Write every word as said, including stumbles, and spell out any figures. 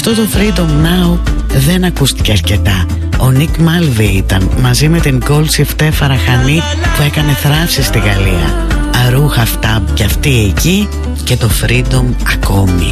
Αυτό το Freedom Now δεν ακούστηκε αρκετά. Ο Νίκ Μάλβι ήταν μαζί με την Goldshifteh Farahani που έκανε θράψη στη Γαλλία. Αρούχα αυτά κι αυτή εκεί και το Freedom ακόμη.